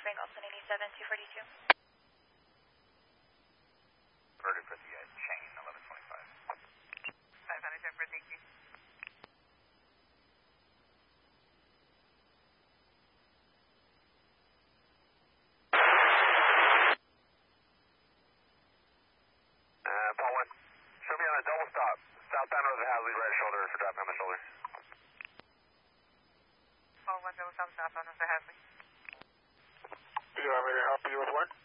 Bank, also 87, 242. Converted for the chain, 1125. 500 for thank you. Paul 1, show me on a double stop. Southbound Rosa Hadley, right shoulder for dropping on the shoulder. Paul 1, double stop, southbound Rosa Hadley. Do you want me to help you with what?